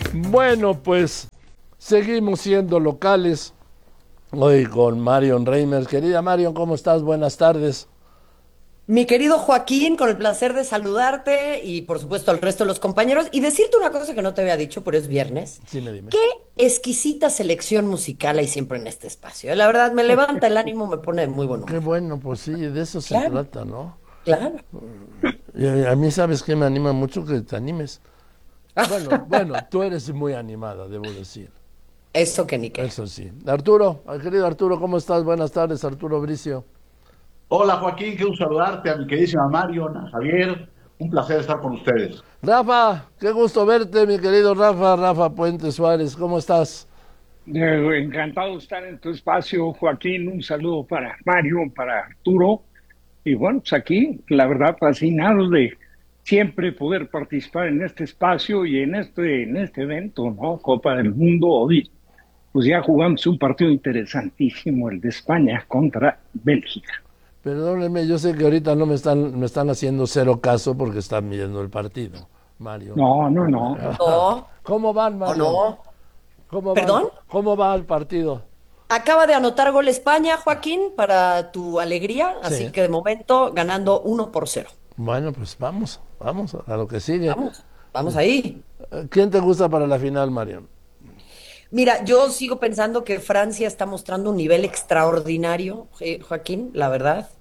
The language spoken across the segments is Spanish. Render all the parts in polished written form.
Bueno, pues seguimos siendo locales hoy con Marion Reimers. Querida Marion, ¿cómo estás? Buenas tardes. Mi querido Joaquín, con el placer de saludarte y por supuesto al resto de los compañeros y decirte una cosa que no te había dicho, pero es viernes. Sí, me dime. Qué exquisita selección musical hay siempre en este espacio. La verdad, me levanta el ánimo, me pone de muy buen Qué humor. bueno, pues sí, de eso se Claro, trata, ¿no? claro. Y a mí, ¿sabes qué? Me anima mucho que te animes. Bueno, tú eres muy animada, debo decir. Eso que ni qué. Eso sí. Arturo, querido Arturo, ¿cómo estás? Buenas tardes, Arturo Bricio. Hola Joaquín, qué gusto saludarte, a mi queridísima Marion, a Javier, un placer estar con ustedes. Rafa, qué gusto verte, mi querido Rafa, Rafa Puente Suárez, ¿cómo estás? Encantado de estar en tu espacio, Joaquín. Un saludo para Mario, para Arturo. Y bueno, pues aquí, la verdad, fascinados de siempre poder participar en este espacio y en este evento, ¿no? Copa del Mundo. Hoy, pues ya jugamos un partido interesantísimo, el de España contra Bélgica. Perdónenme, yo sé que ahorita no me están haciendo cero caso porque están viendo el partido, Mario. No, no, no. No, ¿Cómo van, o Mario? no. ¿Cómo van? ¿Perdón? ¿Cómo va el partido? Acaba de anotar gol España, Joaquín, para tu alegría, así Sí. que de momento ganando 1-0. Bueno, pues vamos a lo que sigue. Vamos, vamos ahí. ¿Quién te gusta para la final, Mario? Mira, yo sigo pensando que Francia está mostrando un nivel extraordinario, Joaquín, la verdad.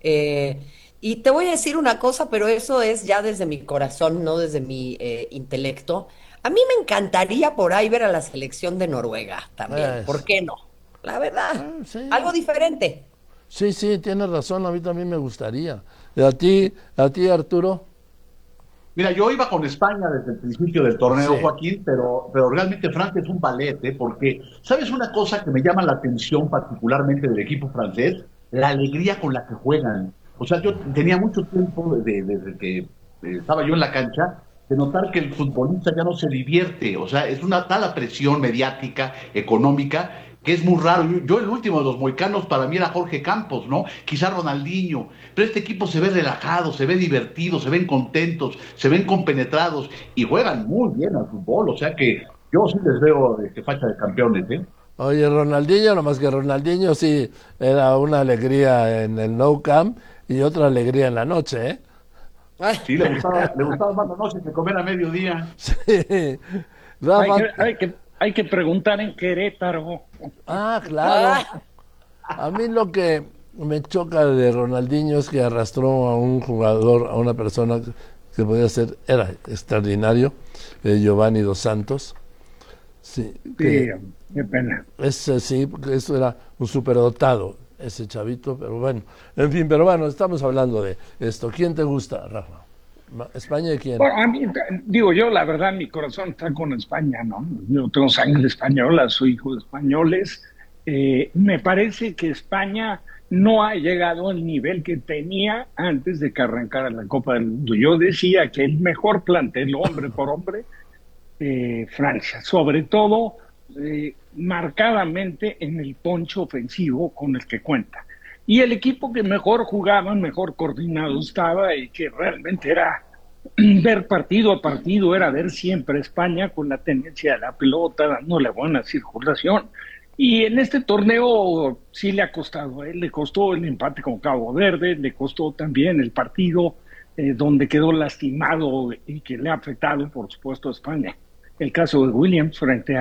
Y te voy a decir una cosa, pero eso es ya desde mi corazón, no desde mi intelecto. A mí me encantaría por ahí ver a la selección de Noruega también. ¿Por Es, qué no? La verdad, sí, algo diferente. sí, tienes razón, a mí también me gustaría. ¿Y a ti, Arturo? Mira, yo iba con España desde el principio del torneo, Sí. Joaquín, pero realmente Francia es un ballet, ¿eh? Porque, ¿sabes una cosa que me llama la atención particularmente del equipo francés? La alegría con la que juegan. O sea, yo tenía mucho tiempo desde que estaba yo en la cancha de notar que el futbolista ya no se divierte. O sea, es una tal presión mediática, económica, que es muy raro. Yo el último de los moicanos para mí era Jorge Campos, ¿no? Quizá Ronaldinho, pero este equipo se ve relajado, se ve divertido, se ven contentos, se ven compenetrados y juegan muy bien al fútbol, o sea que yo sí les veo facha de campeones, ¿eh? Oye, Ronaldinho, nomás que Ronaldinho sí era una alegría en el No Camp y otra alegría en la noche, ¿eh? Ay, Sí, le gustaba más la noche que comer a mediodía. Sí. Hay Rafa, que, hay que, hay que preguntar en Querétaro. claro. ah, A mí lo que me choca de Ronaldinho es que arrastró a un jugador, a una persona que podía ser, era extraordinario, Giovanni Dos Santos. Sí, Sí, que qué pena. ese sí, porque eso era un superdotado, ese chavito, pero bueno, en fin, pero bueno, estamos hablando de esto. ¿Quién te gusta, Rafa? ¿España y quién? Bueno, a mí, digo yo, la verdad, mi corazón está con España, ¿no? Yo tengo sangre española, soy hijo de españoles. Me parece que España no ha llegado al nivel que tenía antes de que arrancara la Copa del Mundo. Yo decía que el mejor plantel, hombre por hombre, Francia, sobre todo marcadamente en el poncho ofensivo con el que cuenta. Y el equipo que mejor jugaba, mejor coordinado estaba y que realmente era ver partido a partido, era ver siempre a España con la tenencia de la pelota, dándole buena circulación. Y en este torneo sí le ha costado, ¿eh? Le costó el empate con Cabo Verde, le costó también el partido donde quedó lastimado y que le ha afectado, por supuesto, a España. El caso de Williams frente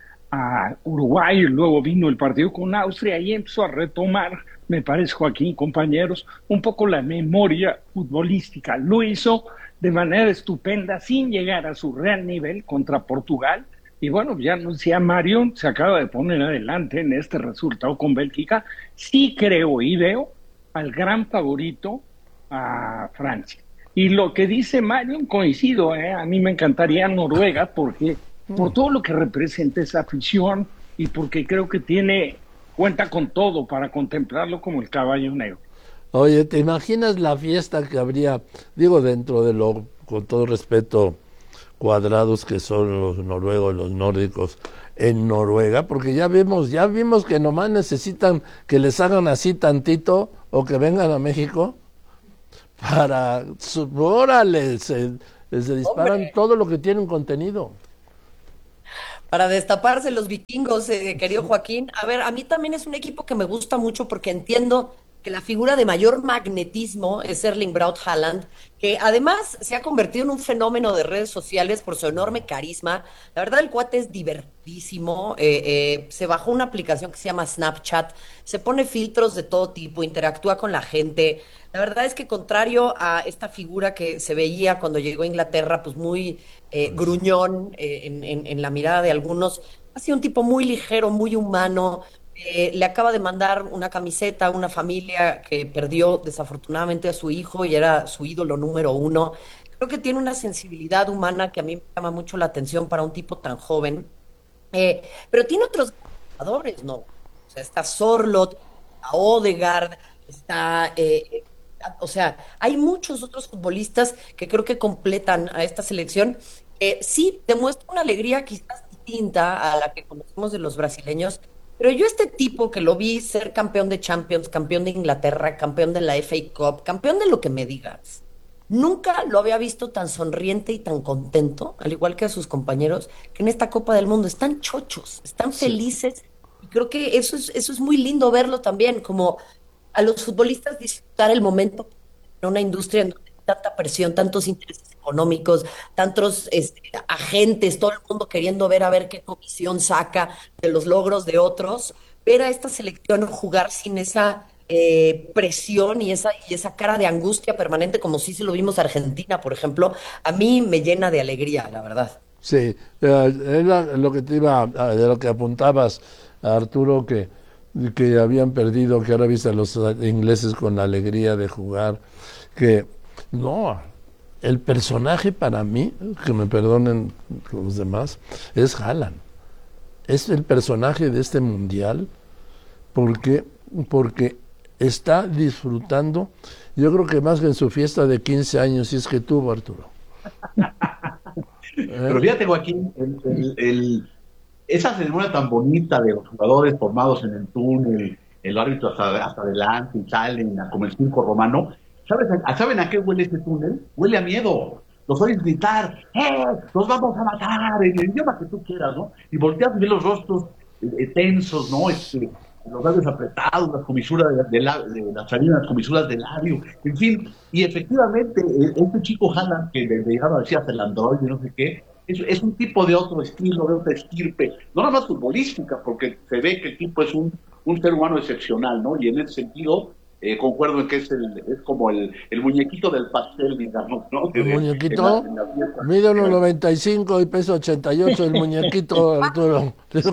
a Uruguay, y luego vino el partido con Austria y empezó a retomar, me parece, Joaquín, compañeros, un poco la memoria futbolística. Lo hizo de manera estupenda, sin llegar a su real nivel contra Portugal. Y bueno, ya no decía Mario, se acaba de poner adelante en este resultado con Bélgica. Sí creo y veo al gran favorito a Francia. Y lo que dice Mario, coincido, ¿eh? A mí me encantaría Noruega porque por todo lo que representa esa afición y porque creo que cuenta con todo para contemplarlo como el caballo negro. Oye, ¿te imaginas la fiesta que habría, digo, dentro de lo, con todo respeto, cuadrados que son los noruegos, los nórdicos en Noruega? Porque ya vimos que nomás necesitan que les hagan así tantito o que vengan a México órale, se disparan hombre. todo lo que tienen contenido. para destaparse los vikingos, querido Joaquín. A ver, a mí también es un equipo que me gusta mucho porque entiendo que la figura de mayor magnetismo es Erling Braut Haaland, que además se ha convertido en un fenómeno de redes sociales por su enorme carisma. La verdad, el cuate es divertísimo. Se bajó una aplicación que se llama Snapchat, se pone filtros de todo tipo, interactúa con la gente. La verdad es que contrario a esta figura que se veía cuando llegó a Inglaterra, pues muy gruñón en la mirada de algunos, ha sido un tipo muy ligero, muy humano. Le acaba de mandar una camiseta a una familia que perdió desafortunadamente a su hijo y era su ídolo número uno. Creo que tiene una sensibilidad humana que a mí me llama mucho la atención para un tipo tan joven. Pero tiene otros jugadores, ¿no? O sea, está Sorloth, está Odegaard, está... o sea, hay muchos otros futbolistas que creo que completan a esta selección. Sí, demuestra una alegría quizás distinta a la que conocemos de los brasileños, pero yo este tipo que lo vi ser campeón de Champions, campeón de Inglaterra, campeón de la FA Cup, campeón de lo que me digas, nunca lo había visto tan sonriente y tan contento, al igual que a sus compañeros, que en esta Copa del Mundo están chochos, están Sí. felices, y creo que eso es muy lindo verlo también, como a los futbolistas disfrutar el momento en una industria en donde hay tanta presión, tantos intereses económicos, tantos agentes, todo el mundo queriendo ver a ver qué comisión saca de los logros de otros, ver a esta selección jugar sin esa presión y esa cara de angustia permanente, como si se lo vimos a Argentina, por ejemplo, a mí me llena de alegría, la verdad. Sí, era lo que te de lo que apuntabas, Arturo, que habían perdido, que ahora viste a los ingleses con la alegría de jugar, que no, el personaje para mí, que me perdonen los demás, es Haaland. Es el personaje de este mundial porque, porque está disfrutando, yo creo que más que en su fiesta de 15 años, si es que tuvo, Arturo. Pero ¿Eh? fíjate, Joaquín, esa ceremonia tan bonita de los jugadores formados en el túnel, el árbitro hasta adelante y salen como el circo romano. ¿Saben a qué huele ese túnel? Huele a miedo. Los oyes gritar, ¡Los vamos a matar! En el idioma que tú quieras, ¿no? Y volteas y ves los rostros tensos, ¿no? Los labios apretados, las comisuras de las salinas, las comisuras del labio, en fin. Y efectivamente, este chico Haaland, que le llegaron a decir hasta el androide, no sé qué, es un tipo de otro estilo, de otra estirpe, no nada más futbolística, porque se ve que el tipo es un ser humano excepcional, ¿no? Y en ese sentido, concuerdo en que es como el muñequito del pastel, digamos, ¿no? El muñequito mide unos 95 y pesa 88, el muñequito, Arturo.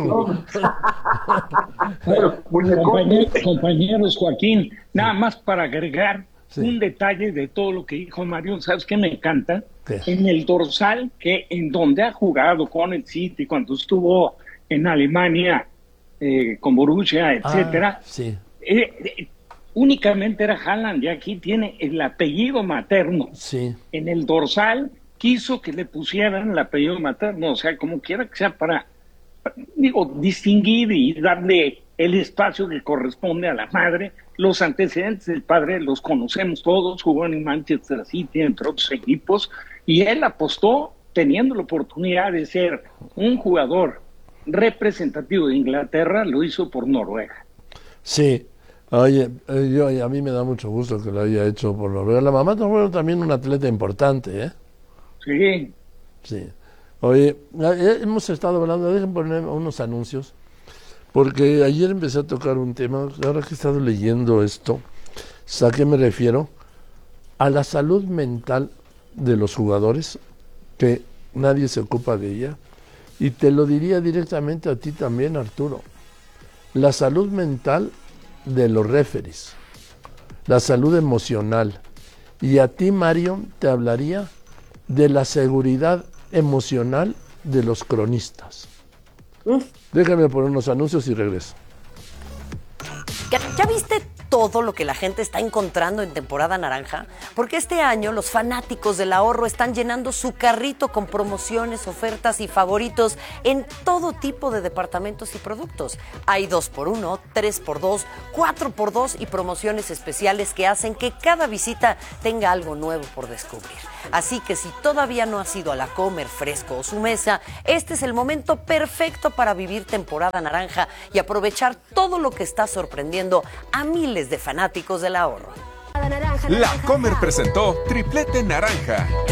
Bueno, muñecote. Compañeros, Joaquín, nada más para agregar Sí. un detalle de todo lo que dijo Mario, ¿sabes qué me encanta? ¿Qué? En el dorsal, que en donde ha jugado con el City, cuando estuvo en Alemania, con Borussia, etcétera, Sí, únicamente era Haaland, y aquí tiene el apellido materno. sí. En el dorsal quiso que le pusieran el apellido materno, o sea, como quiera que sea para, digo, distinguir y darle el espacio que corresponde a la madre. Los antecedentes del padre los conocemos todos, jugó en Manchester City, entre otros equipos, y él apostó teniendo la oportunidad de ser un jugador representativo de Inglaterra, lo hizo por Noruega. Sí. Oye, a mí me da mucho gusto que lo haya hecho por Noruega. La mamá de Noruega también un atleta importante, ¿eh? Sí. Sí. Oye, hemos estado hablando, dejen poner unos anuncios, porque ayer empecé a tocar un tema, ahora que he estado leyendo esto, ¿a qué me refiero? A la salud mental de los jugadores, que nadie se ocupa de ella, y te lo diría directamente a ti también, Arturo. La salud mental de los referees, la salud emocional, y a ti, Mario, te hablaría de la seguridad emocional de los cronistas. Déjame poner unos anuncios y regreso. ¿Ya viste todo lo que la gente está encontrando en temporada naranja? Porque este año los fanáticos del ahorro están llenando su carrito con promociones, ofertas y favoritos en todo tipo de departamentos y productos. Hay 2x1, 3x2, 4x2 y promociones especiales que hacen que cada visita tenga algo nuevo por descubrir. Así que si todavía no has ido a la Comer, Fresco o Su Mesa, este es el momento perfecto para vivir temporada naranja y aprovechar todo lo que está sorprendiendo a miles de fanáticos del ahorro. La Comer presentó Triplete Naranja.